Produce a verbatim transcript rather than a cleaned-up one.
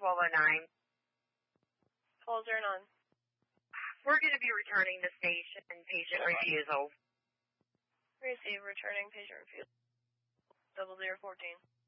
twelve oh nine. Call zero nine. We're going to be returning the station patient refusal. Receive returning patient refusal. Double zero fourteen.